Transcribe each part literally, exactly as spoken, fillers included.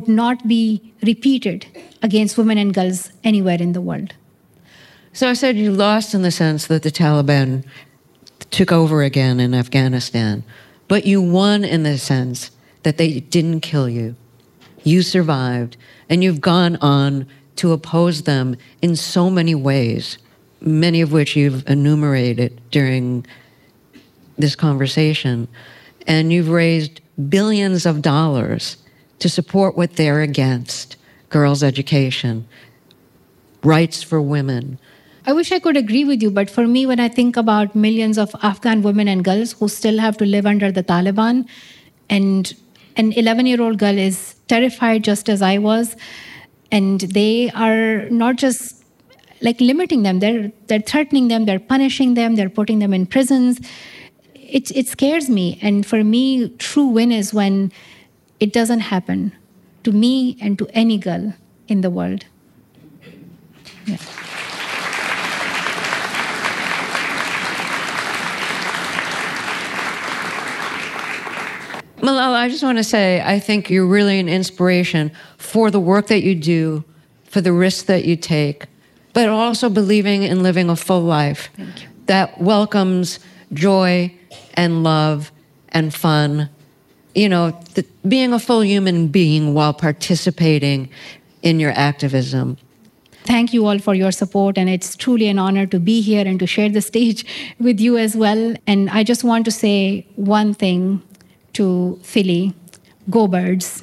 not be repeated against women and girls anywhere in the world. So I said you lost in the sense that the Taliban took over again in Afghanistan, but you won in the sense that they didn't kill you. You survived, and you've gone on to oppose them in so many ways, many of which you've enumerated during this conversation. And you've raised billions of dollars to support what they're against: girls' education, rights for women. I wish I could agree with you, but for me, when I think about millions of Afghan women and girls who still have to live under the Taliban, and an eleven-year-old girl is terrified just as I was, and they are not just like limiting them, they're, they're threatening them, they're punishing them, they're putting them in prisons. It, it scares me. And for me, true win is when it doesn't happen to me and to any girl in the world. Yeah. Malala, I just want to say, I think you're really an inspiration for the work that you do, for the risks that you take, but also believing in living a full life that welcomes joy and love and fun. You know, th- being a full human being while participating in your activism. Thank you all for your support, and it's truly an honor to be here and to share the stage with you as well. And I just want to say one thing to Philly: go Birds.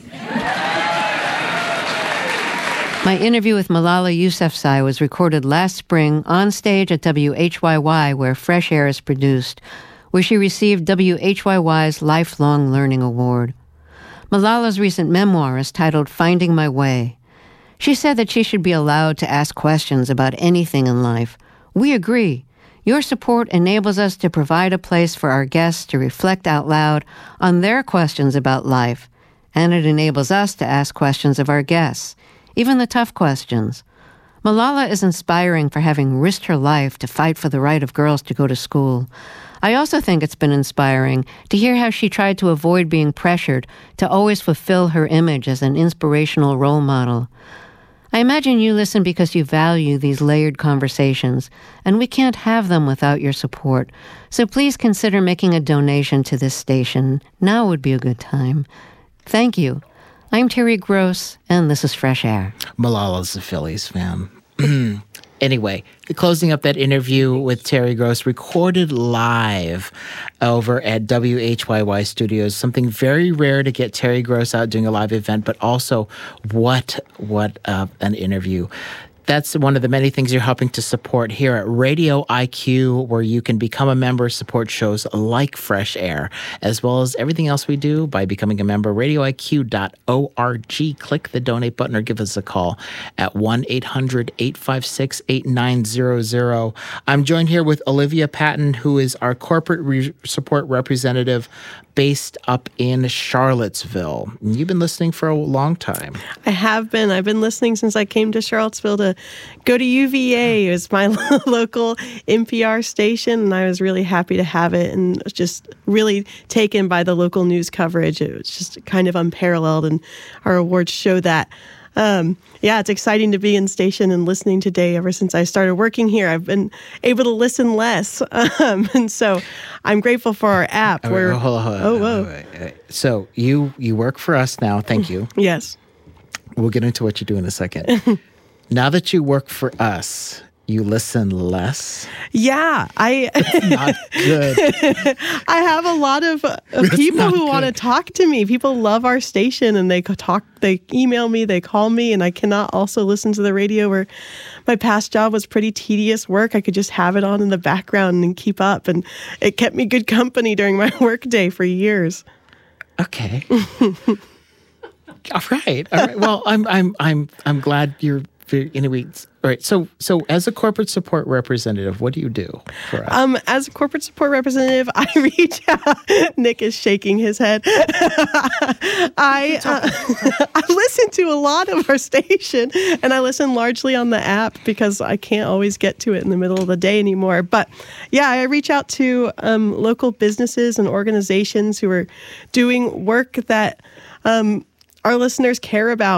My interview with Malala Yousafzai was recorded last spring on stage at W H Y Y, where Fresh Air is produced, where she received W H Y Y's Lifelong Learning Award. Malala's recent memoir is titled Finding My Way. She said that she should be allowed to ask questions about anything in life. We agree. Your support enables us to provide a place for our guests to reflect out loud on their questions about life, and it enables us to ask questions of our guests, even the tough questions. Malala is inspiring for having risked her life to fight for the right of girls to go to school. I also think it's been inspiring to hear how she tried to avoid being pressured to always fulfill her image as an inspirational role model. I imagine you listen because you value these layered conversations, and we can't have them without your support. So please consider making a donation to this station. Now would be a good time. Thank you. I'm Terry Gross, and this is Fresh Air. Malala's a Phillies fan. Anyway, closing up that interview with Terry Gross, recorded live over at W H Y Y Studios. Something very rare to get Terry Gross out doing a live event, but also what what uh, an interview. That's one of the many things you're helping to support here at Radio I Q, where you can become a member, support shows like Fresh Air, as well as everything else we do by becoming a member. radio I Q dot org. Click the donate button or give us a call at one eight hundred eight five six eight nine zero zero. I'm joined here with Olivia Patton, who is our corporate re- support representative based up in Charlottesville. You've been listening for a long time. I have been. I've been listening since I came to Charlottesville to go to U V A. It was my local N P R station, and I was really happy to have it and just really taken by the local news coverage. It was just kind of unparalleled, and our awards show that. Um, yeah, it's exciting to be in station and listening today. Ever since I started working here, I've been able to listen less. Um, and so I'm grateful for our app. Oh, where, wait, hold on, hold on, oh, hold on, whoa. wait, wait. So you, you work for us now. Thank you. Yes. We'll get into what you do in a second. Now that you work for us, you listen less? Yeah, I not good. I have a lot of uh, people who want to talk to me. People love our station, and they talk. They email me, they call me, and I cannot also listen to the radio. Where my past job was pretty tedious work. I could just have it on in the background and keep up, and it kept me good company during my work day for years. Okay. All right. All right. Well, I'm I'm I'm I'm glad you're. Anyway, all right. So, so as a corporate support representative, what do you do for us? Um, as a corporate support representative, I reach out. Nick is shaking his head. I uh, I listen to a lot of our station, and I listen largely on the app because I can't always get to it in the middle of the day anymore. But yeah, I reach out to um, local businesses and organizations who are doing work that um, our listeners care about.